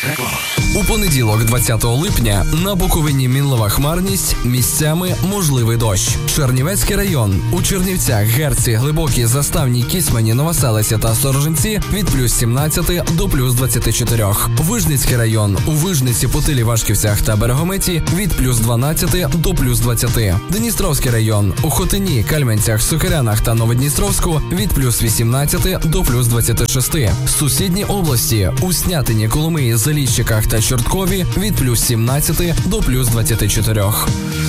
У понеділок, 20 липня, на Буковині мінлива хмарність, місцями можливий дощ. Чернівецький район. У Чернівцях, Герці, Глибокій, Заставній, Кісьмані, Новоселиці та Сторожинці від плюс 17 до плюс 24. Вижницький район. У Вижниці, Путилі, Вашківцях та Берегометі від плюс 12 до плюс 20. Дністровський район. У Хотині, Кальменцях, Сокирянах та Новодністровську від плюс 18 до плюс 26. Сусідні області. У Снятині, Коломиї, Заліщиках та Чорткові від плюс 17 до плюс 24.